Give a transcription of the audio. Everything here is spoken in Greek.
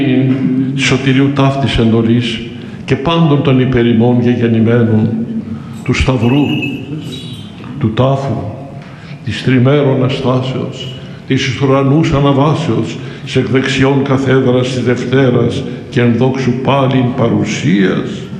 Της σωτηρίου ταύτης εντολής και πάντων των υπερημών γεγεννημένων, του Σταυρού, του τάφου, της τριμέρων αστάσεως, της ουρανούς αναβάσεως, σε εκ δεξιών καθέδρας της Δευτέρας και εν δόξου πάλιν παρουσίας,